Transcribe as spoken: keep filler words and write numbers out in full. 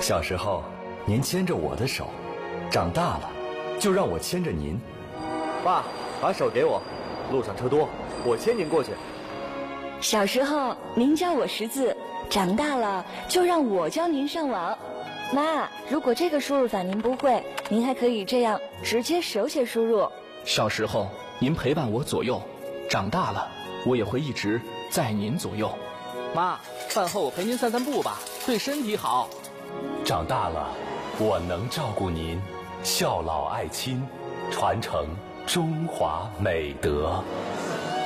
小时候，您牵着我的手，长大了，就让我牵着您。 爸，把手给我，路上车多，我牵您过去。 小时候，您教我识字，长大了就让我教您上网。妈，如果这个输入法您不会，您还可以这样直接手写输入。 小时候，您陪伴我左右，长大了，我也会一直在您左右。 妈，饭后我陪您散散步吧，对身体好。 长大了，我能照顾您，孝老爱亲，传承中华美德。